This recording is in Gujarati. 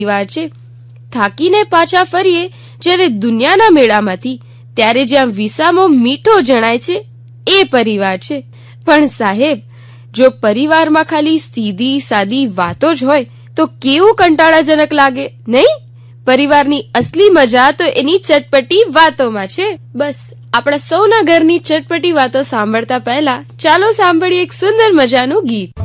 પરિવાર છે. થાકીને પાછા ફરીએ જ્યારે દુનિયાના મેળામાંથી, ત્યારે જ્યાં વિસામો મીઠો જણાય છે એ પરિવાર છે. પણ સાહેબ, જો પરિવારમાં ખાલી સીધી સાદી વાતો જ હોય તો કેવું કંટાળાજનક લાગે, નહીં? પરિવારની અસલી મજા તો એની ચટપટી વાતોમાં છે. બસ આપણા સૌના ઘરની ચટપટી વાતો સાંભળતા પહેલા ચાલો સાંભળીએ એક સુંદર મજાનું ગીત.